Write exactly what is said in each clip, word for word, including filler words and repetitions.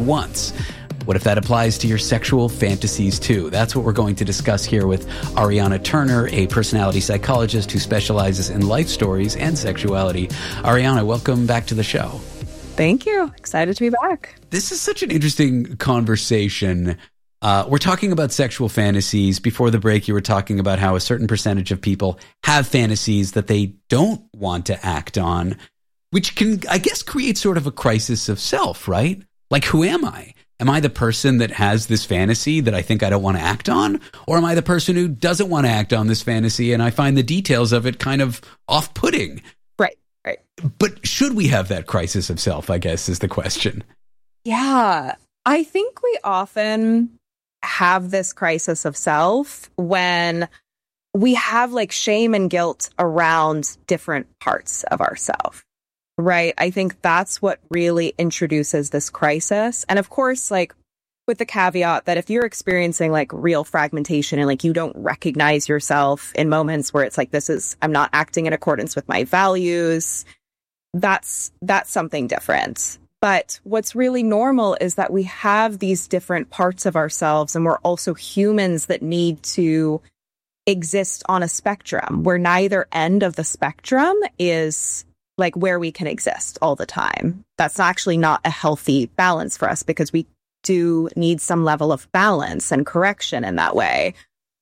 once. What if that applies to your sexual fantasies too? That's what we're going to discuss here with Ariana Turner, a personality psychologist who specializes in life stories and sexuality. Ariana, welcome back to the show. Thank you. Excited to be back. This is such an interesting conversation. Uh, we're talking about sexual fantasies. Before the break, you were talking about how a certain percentage of people have fantasies that they don't want to act on, which can, I guess, create sort of a crisis of self, right? Like, who am I? Am I the person that has this fantasy that I think I don't want to act on? Or am I the person who doesn't want to act on this fantasy and I find the details of it kind of off-putting? Right, right. But should we have that crisis of self, I guess, is the question. Yeah, I think we often have this crisis of self when we have like shame and guilt around different parts of ourselves. Right. I think that's what really introduces this crisis. And of course, like with the caveat that if you're experiencing like real fragmentation and like you don't recognize yourself in moments where it's like, this is, I'm not acting in accordance with my values, that's that's something different. But what's really normal is that we have these different parts of ourselves, and we're also humans that need to exist on a spectrum where neither end of the spectrum is like where we can exist all the time. That's actually not a healthy balance for us, because we do need some level of balance and correction in that way.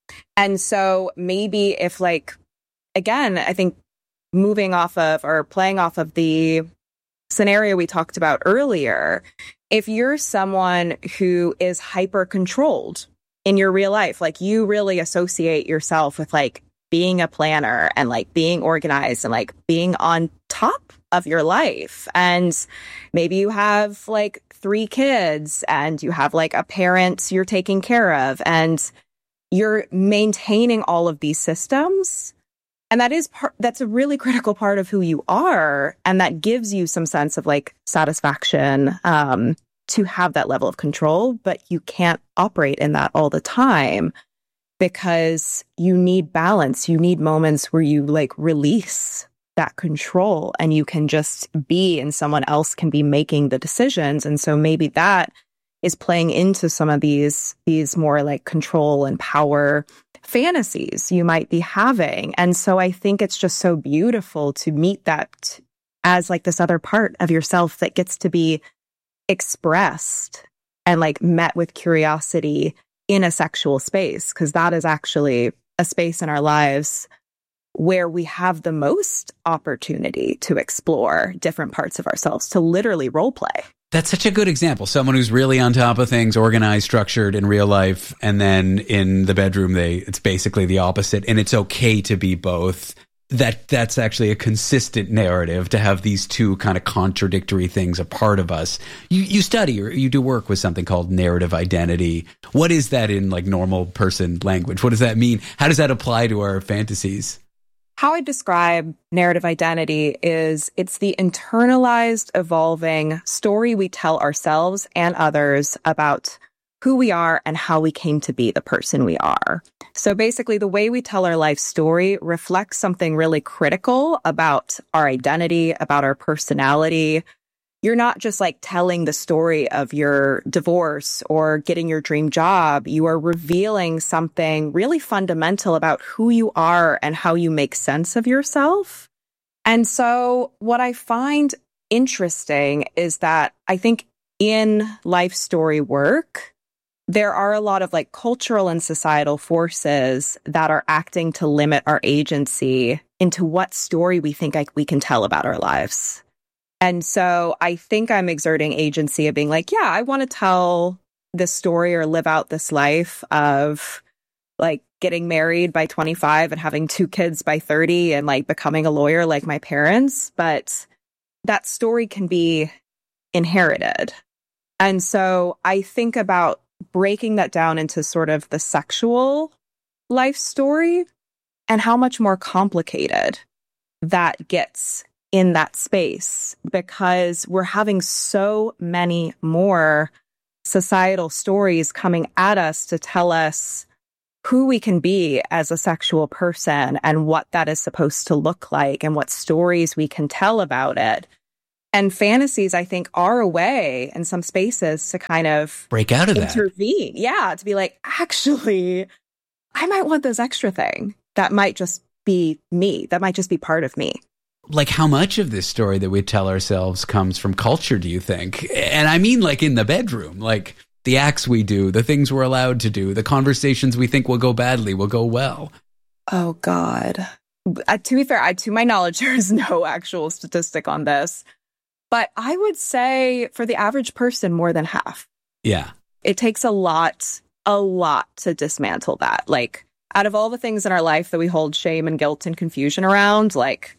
And so maybe if like, again, I think moving off of or playing off of the scenario we talked about earlier, if you're someone who is hyper controlled in your real life, like you really associate yourself with like being a planner and like being organized and like being on top of your life. And maybe you have like three kids and you have like a parent you're taking care of and you're maintaining all of these systems. And that is part, that's a really critical part of who you are. And that gives you some sense of like satisfaction um, to have that level of control, but you can't operate in that all the time, because you need balance. You need moments where you like release that control and you can just be, and someone else can be making the decisions. And so maybe that is playing into some of these, these more like control and power fantasies you might be having. And so I think it's just so beautiful to meet that as like this other part of yourself that gets to be expressed and like met with curiosity in a sexual space, because that is actually a space in our lives where we have the most opportunity to explore different parts of ourselves, to literally role play. That's such a good example. Someone who's really on top of things, organized, structured in real life, and then in the bedroom, they it's basically the opposite, and it's okay to be both. That that's actually a consistent narrative, to have these two kind of contradictory things a part of us. You you study or you do work with something called narrative identity. What is that in like normal person language? What does that mean? How does that apply to our fantasies? How I describe narrative identity is it's the internalized, evolving story we tell ourselves and others about who we are and how we came to be the person we are. So basically, the way we tell our life story reflects something really critical about our identity, about our personality. You're not just like telling the story of your divorce or getting your dream job. You are revealing something really fundamental about who you are and how you make sense of yourself. And so what I find interesting is that I think in life story work, there are a lot of like cultural and societal forces that are acting to limit our agency into what story we think like we can tell about our lives. And so I think I'm exerting agency of being like, yeah, I want to tell this story or live out this life of like getting married by twenty-five and having two kids by thirty and like becoming a lawyer like my parents. But that story can be inherited. And so I think about breaking that down into sort of the sexual life story and how much more complicated that gets in that space, because we're having so many more societal stories coming at us to tell us who we can be as a sexual person and what that is supposed to look like and what stories we can tell about it. And fantasies, I think, are a way in some spaces to kind of break out of that. Intervene. Yeah. To be like, actually, I might want this extra thing. That might just be me. That might just be part of me. Like, how much of this story that we tell ourselves comes from culture, do you think? And I mean, like, in the bedroom, like the acts we do, the things we're allowed to do, the conversations we think will go badly, will go well. Oh, God. Uh, to be fair, I, to my knowledge, there is no actual statistic on this. But I would say for the average person, more than half. Yeah. It takes a lot, a lot to dismantle that. Like, out of all the things in our life that we hold shame and guilt and confusion around, like,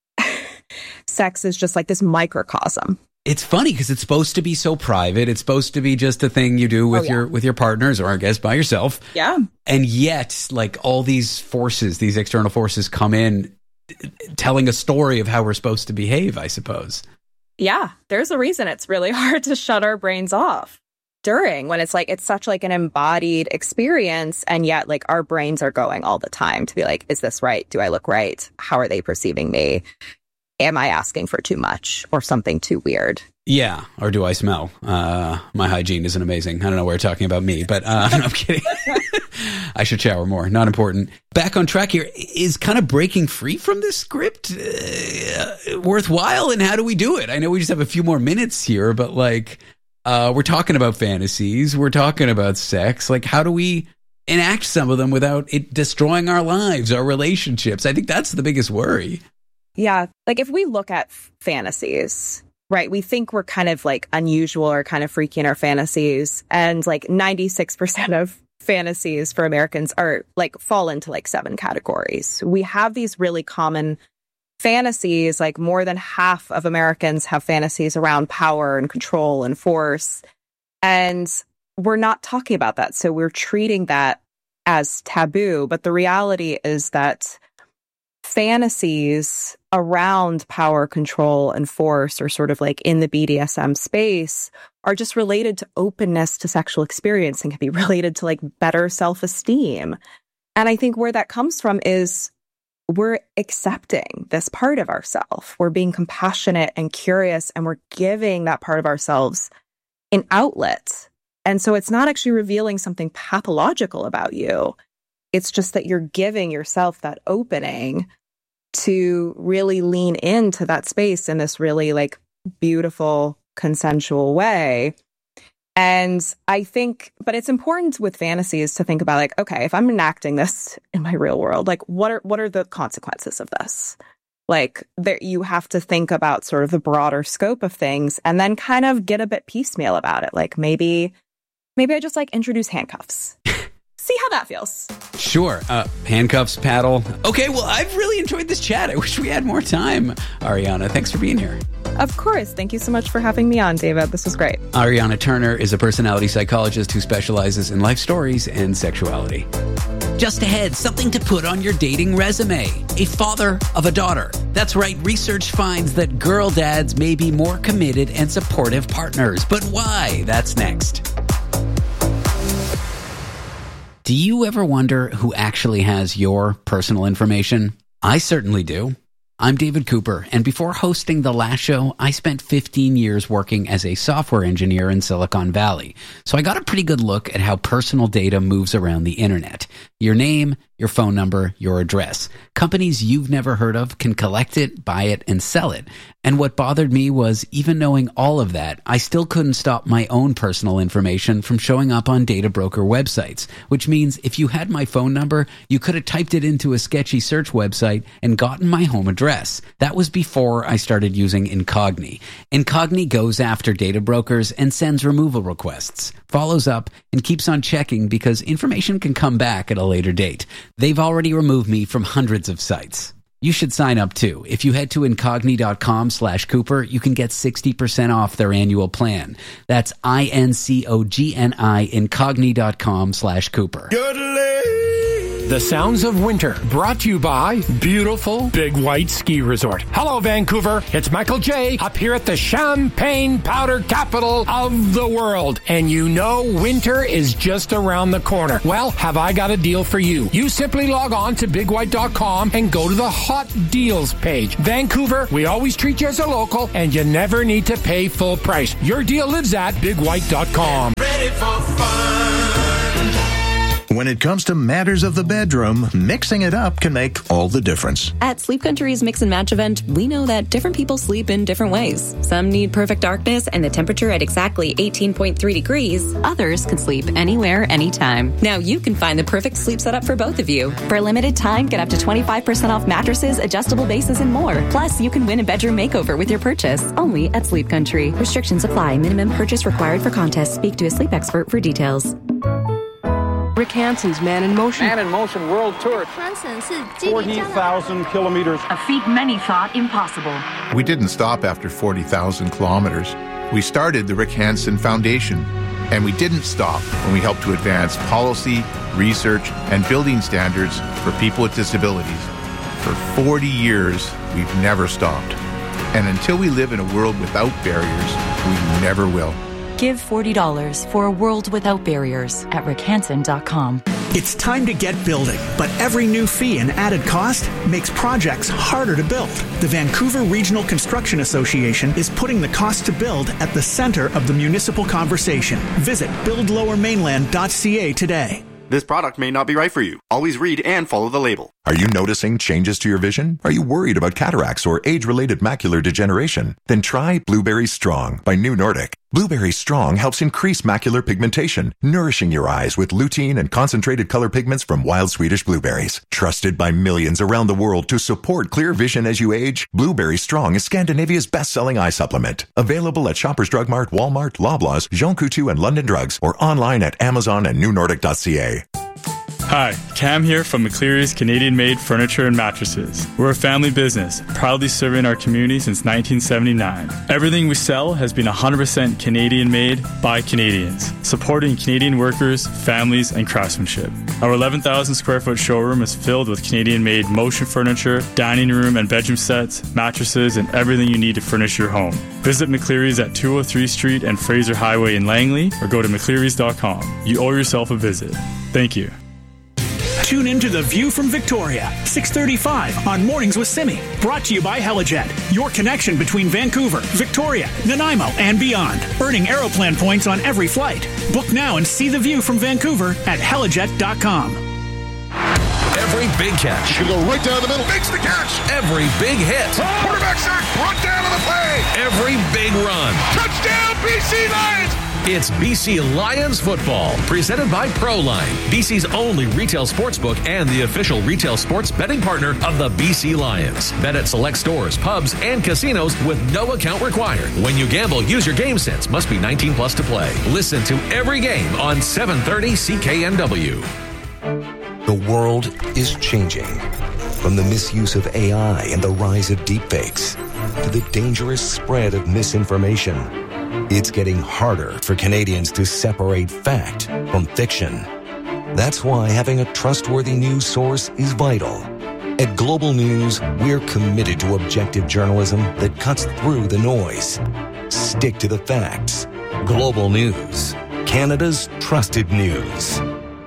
sex is just like this microcosm. It's funny because it's supposed to be so private. It's supposed to be just a thing you do with oh, yeah. your with your partners, or I guess by yourself. Yeah. And yet, like, all these forces, these external forces come in telling a story of how we're supposed to behave, I suppose. Yeah, there's a reason it's really hard to shut our brains off during, when it's like, it's such like an embodied experience. And yet, like, our brains are going all the time to be like, is this right? Do I look right? How are they perceiving me? Am I asking for too much or something too weird? Yeah. Or do I smell? Uh, my hygiene isn't amazing. I don't know why you're talking about me, but uh, I'm kidding. I should shower more. Not important. Back on track here. Is kind of breaking free from this script uh, worthwhile? And how do we do it? I know we just have a few more minutes here, but like, uh, we're talking about fantasies. We're talking about sex. Like, how do we enact some of them without it destroying our lives, our relationships? I think that's the biggest worry. Yeah. Like, if we look at f- fantasies, right, we think we're kind of like unusual or kind of freaky in our fantasies. And like ninety-six percent of fantasies for Americans are like fall into like seven categories. We have these really common fantasies. Like, more than half of Americans have fantasies around power and control and force. And we're not talking about that. So we're treating that as taboo. But the reality is that fantasies around power, control, and force, or sort of like in the B D S M space, are just related to openness to sexual experience and can be related to like better self-esteem. And I think where that comes from is we're accepting this part of ourselves. We're being compassionate and curious, and we're giving that part of ourselves an outlet. And so it's not actually revealing something pathological about you. It's just that you're giving yourself that opening to really lean into that space in this really like beautiful, consensual way. And I think, but it's important with fantasies to think about like, okay, if I'm enacting this in my real world, like what are what are the consequences of this? Like, there, you have to think about sort of the broader scope of things and then kind of get a bit piecemeal about it. Like maybe, maybe I just like introduce handcuffs. See how that feels. Sure. Uh, handcuffs, paddle. Okay, well, I've really enjoyed this chat. I wish we had more time. Ariana, thanks for being here. Of course. Thank you so much for having me on, David. This was great. Ariana Turner is a personality psychologist who specializes in life stories and sexuality. Just ahead, something to put on your dating resume. A father of a daughter. That's right, research finds that girl dads may be more committed and supportive partners. But why? That's next. Do you ever wonder who actually has your personal information? I certainly do. I'm David Cooper, and before hosting The Last Show, I spent fifteen years working as a software engineer in Silicon Valley. So I got a pretty good look at how personal data moves around the internet. Your name, your phone number, your address. Companies you've never heard of can collect it, buy it, and sell it. And what bothered me was, even knowing all of that, I still couldn't stop my own personal information from showing up on data broker websites, which means if you had my phone number, you could have typed it into a sketchy search website and gotten my home address. That was before I started using Incogni. Incogni goes after data brokers and sends removal requests, follows up, and keeps on checking because information can come back at a later date. They've already removed me from hundreds of sites. You should sign up too. If you head to incogni.com slash Cooper, you can get sixty percent off their annual plan. That's I-N-C-O-G-N-I, incogni.com slash Cooper. The Sounds of Winter, brought to you by beautiful Big White Ski Resort. Hello, Vancouver. It's Michael J. up here at the Champagne Powder capital of the world. And you know winter is just around the corner. Well, have I got a deal for you. You simply log on to big white dot com and go to the Hot Deals page. Vancouver, we always treat you as a local, and you never need to pay full price. Your deal lives at big white dot com. Ready for fun. When it comes to matters of the bedroom, mixing it up can make all the difference. At Sleep Country's Mix and Match event, we know that different people sleep in different ways. Some need perfect darkness and the temperature at exactly eighteen point three degrees. Others can sleep anywhere, anytime. Now you can find the perfect sleep setup for both of you. For a limited time, get up to twenty-five percent off mattresses, adjustable bases, and more. Plus, you can win a bedroom makeover with your purchase. Only at Sleep Country. Restrictions apply. Minimum purchase required for contest. Speak to a sleep expert for details. Rick Hansen's Man in Motion. Man in Motion World Tour. forty thousand kilometers. A feat many thought impossible. We didn't stop after forty thousand kilometers. We started the Rick Hansen Foundation, and we didn't stop when we helped to advance policy, research, and building standards for people with disabilities. For forty years, we've never stopped. And until we live in a world without barriers, we never will. Give forty dollars for a world without barriers at rick hansen dot com. It's time to get building, but every new fee and added cost makes projects harder to build. The Vancouver Regional Construction Association is putting the cost to build at the center of the municipal conversation. Visit build lower mainland dot c a today. This product may not be right for you. Always read and follow the label. Are you noticing changes to your vision? Are you worried about cataracts or age-related macular degeneration? Then try Blueberry Strong by New Nordic. Blueberry Strong helps increase macular pigmentation, nourishing your eyes with lutein and concentrated color pigments from wild Swedish blueberries. Trusted by millions around the world to support clear vision as you age, Blueberry Strong is Scandinavia's best-selling eye supplement. Available at Shoppers Drug Mart, Walmart, Loblaws, Jean Coutu, and London Drugs, or online at Amazon and new nordic dot c a. Hi, Cam here from McCleary's Canadian-made furniture and mattresses. We're a family business, proudly serving our community since nineteen seventy-nine. Everything we sell has been one hundred percent Canadian-made by Canadians, supporting Canadian workers, families, and craftsmanship. Our eleven thousand square foot showroom is filled with Canadian-made motion furniture, dining room and bedroom sets, mattresses, and everything you need to furnish your home. Visit McCleary's at two oh three Street and Fraser Highway in Langley, or go to mcclearys dot com. You owe yourself a visit. Thank you. Tune in to The View from Victoria, six thirty-five on Mornings with Simi. Brought to you by Helijet, your connection between Vancouver, Victoria, Nanaimo, and beyond. Earning Aeroplan points on every flight. Book now and see the view from Vancouver at helijet dot com. Every big catch. You can go right down the middle. Makes the catch. Every big hit. Oh, quarterback sack. Brought down on the play. Every big run. Touchdown, B C Lions. It's B C Lions football, presented by ProLine, B C's only retail sportsbook and the official retail sports betting partner of the B C Lions. Bet at select stores, pubs, and casinos with no account required. When you gamble, use your game sense. Must be nineteen plus to play. Listen to every game on seven thirty C K N W. The world is changing. From the misuse of A I and the rise of deepfakes to the dangerous spread of misinformation, it's getting harder for Canadians to separate fact from fiction. That's why having a trustworthy news source is vital. At Global News, we're committed to objective journalism that cuts through the noise. Stick to the facts. Global News, Canada's trusted news.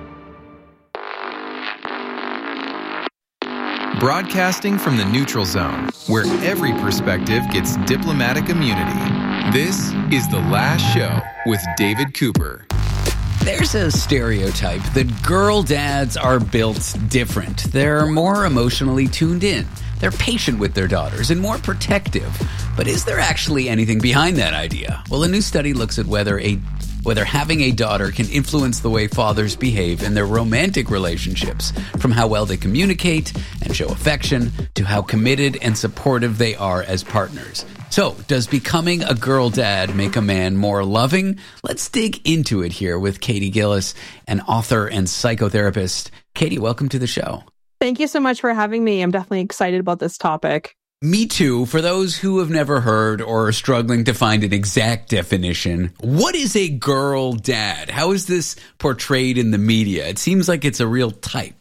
Broadcasting from the neutral zone, where every perspective gets diplomatic immunity. This is The Last Show with David Cooper. There's a stereotype that girl dads are built different. They're more emotionally tuned in. They're patient with their daughters and more protective. But is there actually anything behind that idea? Well, a new study looks at whether a whether having a daughter can influence the way fathers behave in their romantic relationships, from how well they communicate and show affection to how committed and supportive they are as partners. So, does becoming a girl dad make a man more loving? Let's dig into it here with Katie Gillis, an author and psychotherapist. Katie, welcome to the show. Thank you so much for having me. I'm definitely excited about this topic. Me too. For those who have never heard or are struggling to find an exact definition, what is a girl dad? How is this portrayed in the media? It seems like it's a real type.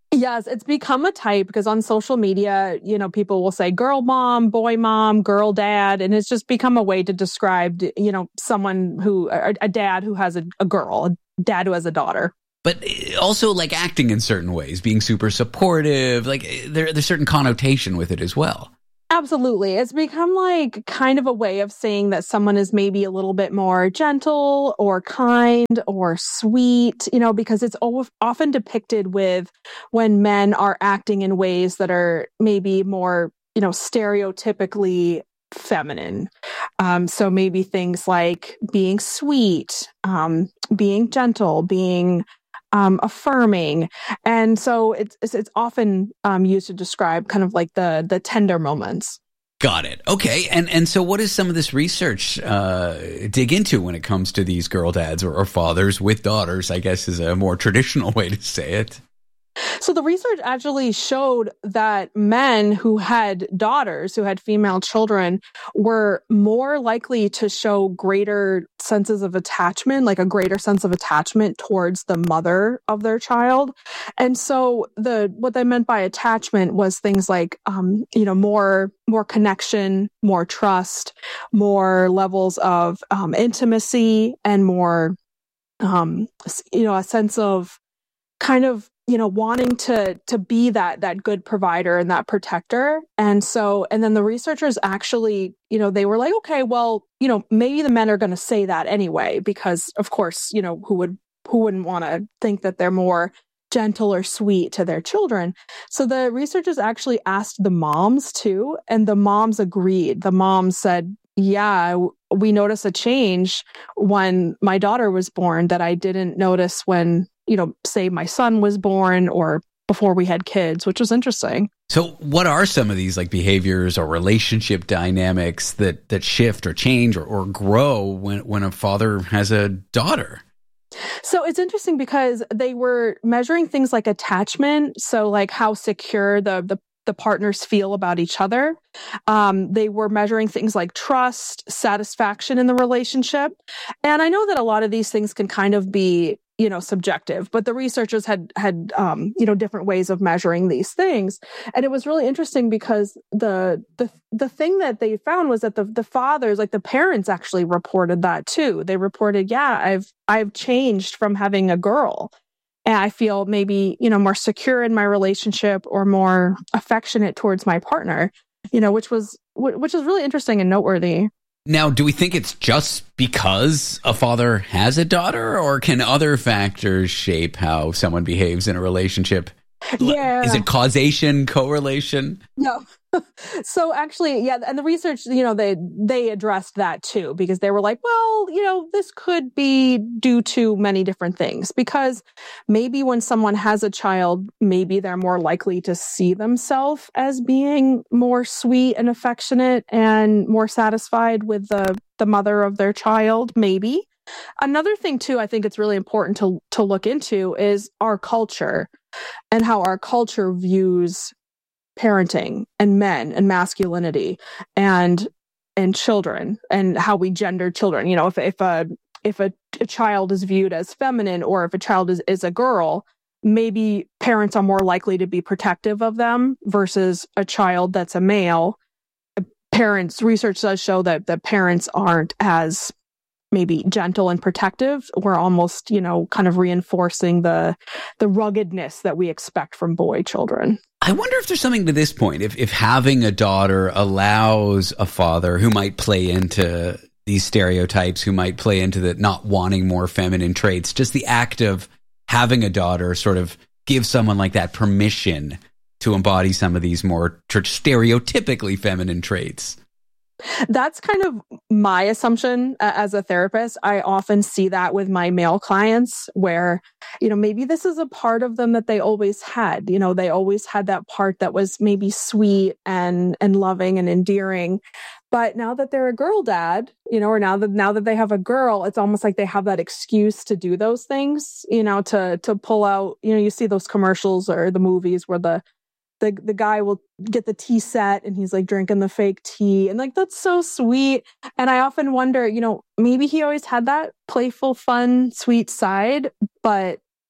Yes, it's become a type because on social media, you know, people will say girl mom, boy mom, girl dad, and it's just become a way to describe, you know, someone who, a, a dad who has a, a girl, a dad who has a daughter. But also like acting in certain ways, being super supportive, like there, there's certain connotation with it as well. Absolutely. It's become like kind of a way of saying that someone is maybe a little bit more gentle or kind or sweet, you know, because it's often depicted with when men are acting in ways that are maybe more, you know, stereotypically feminine. Um, so maybe things like being sweet, um, being gentle, being Um, affirming. And so it's it's, it's often um, used to describe kind of like the the tender moments. Got it. Okay. And and so what does some of this research uh, dig into when it comes to these girl dads or, or fathers with daughters, I guess is a more traditional way to say it? So the research actually showed that men who had daughters, who had female children, were more likely to show greater senses of attachment, like a greater sense of attachment towards the mother of their child. And so the what they meant by attachment was things like, um, you know, more more connection, more trust, more levels of um, intimacy, and more, um, you know, a sense of kind of, you know, wanting to to be that that good provider and that protector. And so, and then the researchers actually, you know, they were like, okay, well, you know, maybe the men are going to say that anyway, because of course, you know, who would who wouldn't want to think that they're more gentle or sweet to their children. So the researchers actually asked the moms too, and the moms agreed. The moms said, yeah, we noticed a change when my daughter was born that I didn't notice when, you know, say my son was born or before we had kids, which was interesting. So what are some of these like behaviors or relationship dynamics that, that shift or change or, or grow when, when a father has a daughter? So it's interesting because they were measuring things like attachment. So like how secure the, the, the partners feel about each other. Um, they were measuring things like trust, satisfaction in the relationship. And I know that a lot of these things can kind of be, you know, subjective, but the researchers had, had, um, you know, different ways of measuring these things. And it was really interesting because the, the, the thing that they found was that the, the fathers, like the parents actually reported that too. They reported, yeah, I've, I've changed from having a girl and I feel maybe, you know, more secure in my relationship or more affectionate towards my partner, you know, which was, which is really interesting and noteworthy. Now, do we think it's just because a father has a daughter, or can other factors shape how someone behaves in a relationship? Yeah. Is it causation, correlation? No. So actually, yeah, and the research, you know, they they addressed that too, because they were like, well, you know, this could be due to many different things, because maybe when someone has a child, maybe they're more likely to see themselves as being more sweet and affectionate and more satisfied with the, the mother of their child, maybe. Another thing too, I think it's really important to to look into is our culture and how our culture views parenting and men and masculinity and and children and how we gender children. You know, if if a if a, a child is viewed as feminine or if a child is, is a girl, maybe parents are more likely to be protective of them versus a child that's a male. Parents, research does show that that parents aren't as maybe gentle and protective. We're almost, you know, kind of reinforcing the the ruggedness that we expect from boy children. I wonder if there's something to this point. If if having a daughter allows a father who might play into these stereotypes, who might play into the not wanting more feminine traits, just the act of having a daughter sort of gives someone like that permission to embody some of these more stereotypically feminine traits. That's kind of my assumption uh, as a therapist. I often see that with my male clients where, you know, maybe this is a part of them that they always had. You know, they always had that part that was maybe sweet and and loving and endearing. But now that they're a girl dad, you know, or now that now that they have a girl, it's almost like they have that excuse to do those things, you know, to to pull out, you know, you see those commercials or the movies where the The the guy will get the tea set and he's like drinking the fake tea. And like, that's so sweet. And I often wonder, you know, maybe he always had that playful, fun, sweet side, but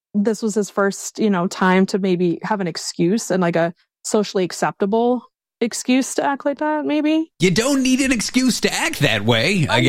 this was his first, you know, time to maybe have an excuse and like a socially acceptable excuse to act like that, maybe. You don't need an excuse to act that way, I, I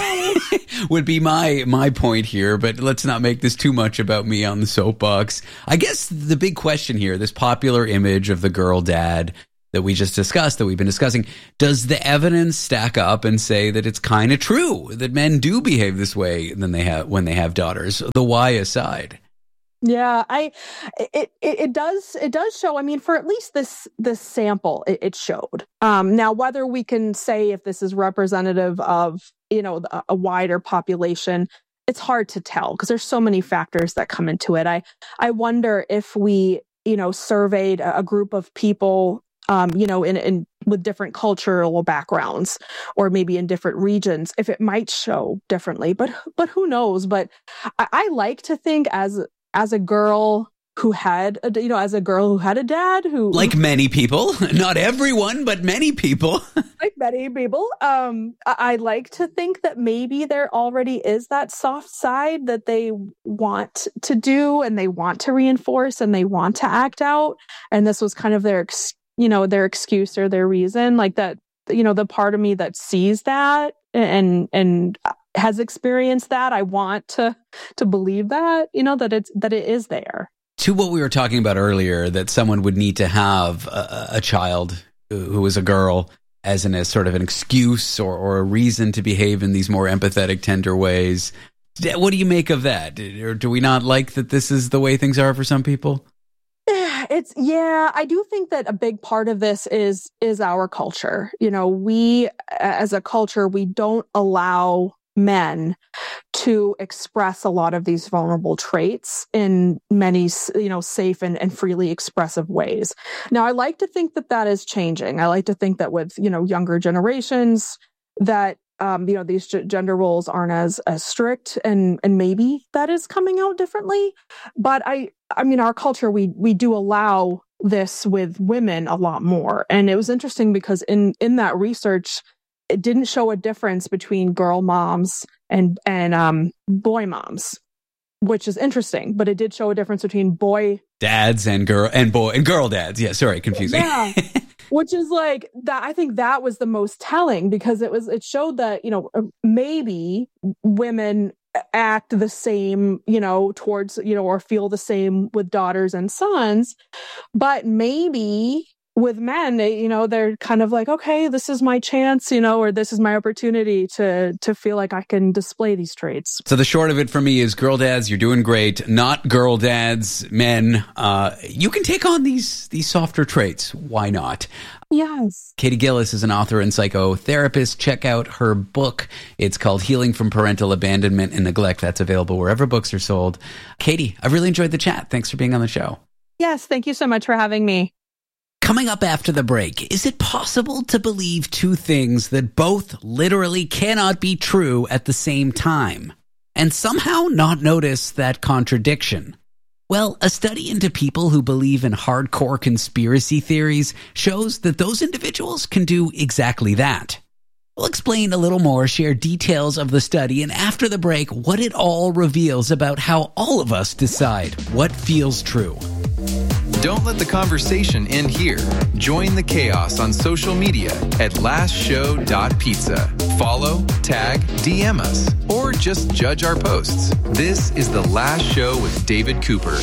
guess, would be my my point here. But let's not make this too much about me on the soapbox. I guess the big question here, this popular image of the girl dad that we just discussed, that we've been discussing, does the evidence stack up and say that it's kind of true that men do behave this way than they have when they have daughters? The why aside. Yeah, I it, it it does it does show. I mean, for at least this this sample, it, it showed. Um, now, whether we can say if this is representative of, you know, a, a wider population, it's hard to tell because there's so many factors that come into it. I I wonder if we, you know, surveyed a, a group of people, um, you know, in in with different cultural backgrounds or maybe in different regions, if it might show differently. But but who knows? But I, I like to think as As a girl who had, a, you know, as a girl who had a dad who... Like many people. Not everyone, but many people. Like many people. Um, I, I like to think that maybe there already is that soft side that they want to do and they want to reinforce and they want to act out. And this was kind of their, ex, you know, their excuse or their reason. Like that, you know, the part of me that sees that and and... has experienced that. I want to to believe that, you know, that it's that it is there. To what we were talking about earlier, that someone would need to have a, a child who is a girl as an as sort of an excuse or, or a reason to behave in these more empathetic, tender ways. What do you make of that? Or do we not like that this is the way things are for some people? It's yeah, I do think that a big part of this is is our culture. You know, we as a culture, we don't allow men to express a lot of these vulnerable traits in many, you know, safe and, and freely expressive ways. Now, I like to think that that is changing. I like to think that with, you know, younger generations that, um, you know, these g- gender roles aren't as, as strict and, and maybe that is coming out differently. But I, I mean, our culture, we, we do allow this with women a lot more. And it was interesting because in, in that research, it didn't show a difference between girl moms and and um, boy moms, which is interesting. But it did show a difference between boy dads and girl and boy and girl dads. Yeah, sorry, confusing. Yeah, which is like that. I think that was the most telling because it was it showed that, you know, maybe women act the same, you know, towards, you know, or feel the same with daughters and sons, but maybe with men, you know, they're kind of like, okay, this is my chance, you know, or this is my opportunity to to feel like I can display these traits. So the short of it for me is, girl dads, you're doing great. Not girl dads, men. Uh, you can take on these these softer traits. Why not? Yes. Katie Gillis is an author and psychotherapist. Check out her book. It's called Healing from Parental Abandonment and Neglect. That's available wherever books are sold. Katie, I've really enjoyed the chat. Thanks for being on the show. Yes, thank you so much for having me. Coming up after the break, is it possible to believe two things that both literally cannot be true at the same time and somehow not notice that contradiction? Well, a study into people who believe in hardcore conspiracy theories shows that those individuals can do exactly that. We'll explain a little more, share details of the study, and after the break, what it all reveals about how all of us decide what feels true. Don't let the conversation end here. Join the chaos on social media at last show dot pizza. Follow, tag, D M us, or just judge our posts. This is The Last Show with David Cooper.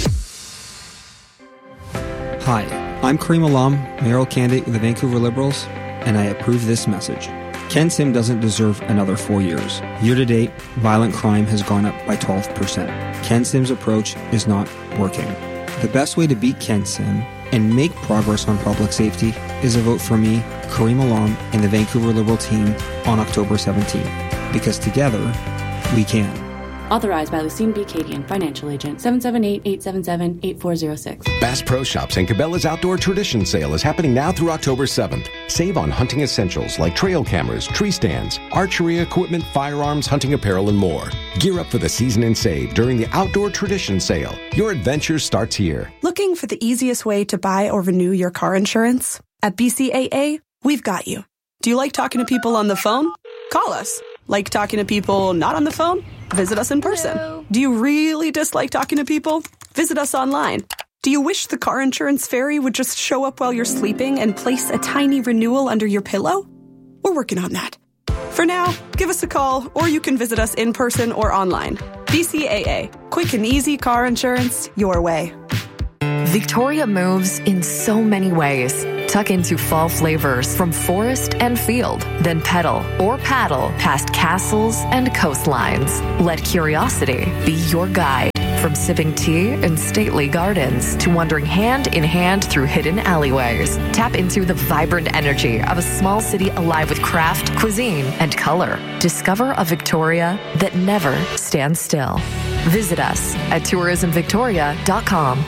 Hi, I'm Kareem Alam, mayoral candidate with the Vancouver Liberals, and I approve this message. Ken Sim doesn't deserve another four years. Year to date, violent crime has gone up by twelve percent. Ken Sim's approach is not working. The best way to beat Ken Sim and make progress on public safety is a vote for me, Kareem Alam, and the Vancouver Liberal team on October seventeenth. Because together, we can. Authorized by Lucine B. Cadian, Financial Agent, seven seven eight, eight seven seven, eight four zero six. Bass Pro Shops and Cabela's Outdoor Tradition Sale is happening now through October seventh. Save on hunting essentials like trail cameras, tree stands, archery equipment, firearms, hunting apparel, and more. Gear up for the season and save during the Outdoor Tradition Sale. Your adventure starts here. Looking for the easiest way to buy or renew your car insurance? At B C A A, we've got you. Do you like talking to people on the phone? Call us. Like talking to people not on the phone? Visit us in person. Hello. Do you really dislike talking to people? Visit us online. Do you wish the car insurance fairy would just show up while you're sleeping and place a tiny renewal under your pillow? We're working on that. For now, give us a call, or you can visit us in person or online. B C A A. Quick and easy car insurance your way. Victoria moves in so many ways. Tuck into fall flavors from forest and field, then pedal or paddle past castles and coastlines. Let curiosity be your guide. From sipping tea in stately gardens to wandering hand in hand through hidden alleyways. Tap into the vibrant energy of a small city alive with craft, cuisine, and color. Discover a Victoria that never stands still. Visit us at tourism victoria dot com.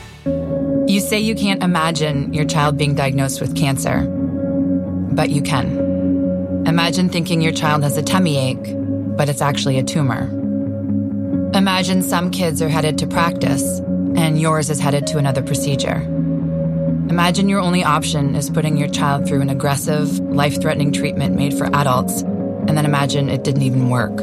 You say you can't imagine your child being diagnosed with cancer, but you can. Imagine thinking your child has a tummy ache, but it's actually a tumor. Imagine some kids are headed to practice, and yours is headed to another procedure. Imagine your only option is putting your child through an aggressive, life-threatening treatment made for adults, and then imagine it didn't even work.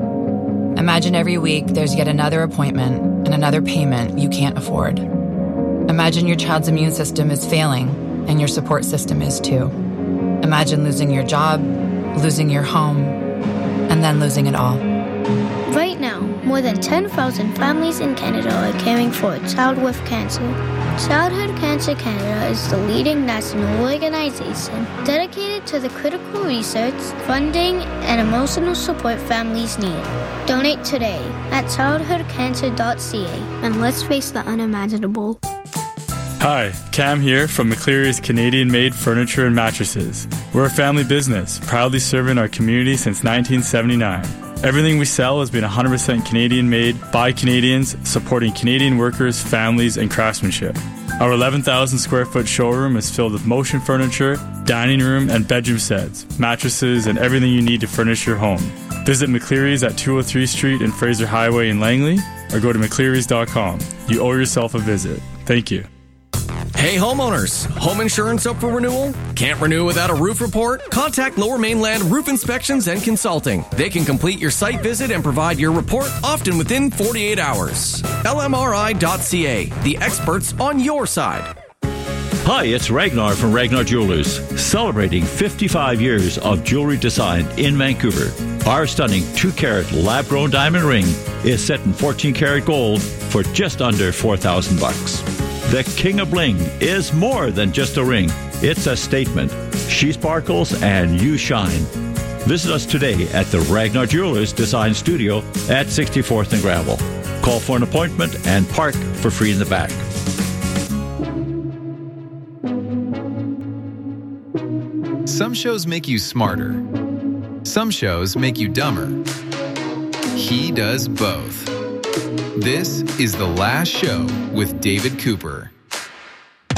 Imagine every week there's yet another appointment and another payment you can't afford. Imagine your child's immune system is failing, and your support system is too. Imagine losing your job, losing your home, and then losing it all. Right now, more than ten thousand families in Canada are caring for a child with cancer. Childhood Cancer Canada is the leading national organization dedicated to the critical research, funding, and emotional support families need. Donate today at childhood cancer dot c a and let's face the unimaginable. Hi, Cam here from McCleary's Canadian-made furniture and mattresses. We're a family business, proudly serving our community since nineteen seventy-nine. Everything we sell has been one hundred percent Canadian-made by Canadians, supporting Canadian workers, families, and craftsmanship. Our eleven thousand square foot showroom is filled with motion furniture, dining room, and bedroom sets, mattresses, and everything you need to furnish your home. Visit McCleary's at two oh three Street and Fraser Highway in Langley, or go to mcclearys dot com. You owe yourself a visit. Thank you. Hey homeowners, home insurance up for renewal? Can't renew without a roof report? Contact Lower Mainland Roof Inspections and Consulting. They can complete your site visit and provide your report often within forty-eight hours. L M R I dot c a, the experts on your side. Hi, it's Ragnar from Ragnar Jewelers, celebrating fifty-five years of jewelry design in Vancouver. Our stunning two-carat lab-grown diamond ring is set in fourteen karat gold for just under four thousand bucks. The King of Bling is more than just a ring. It's a statement. She sparkles and you shine. Visit us today at the Ragnar Jewelers Design Studio at sixty-fourth and Gravel. Call for an appointment and park for free in the back. Some shows make you smarter. Some shows make you dumber. He does both. This is The Last Show with David Cooper.